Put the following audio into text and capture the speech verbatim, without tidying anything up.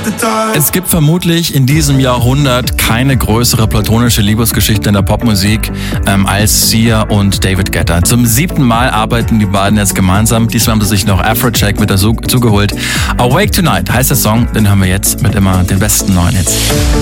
Es gibt vermutlich in diesem Jahrhundert keine größere platonische Liebesgeschichte in der Popmusik ähm, als Sia und David Guetta. Zum siebten Mal arbeiten die beiden jetzt gemeinsam. Diesmal haben sie sich noch Afrojack mit dazu zugeholt. Awake Tonight heißt der Song, den hören wir jetzt mit immer den besten neuen Hits.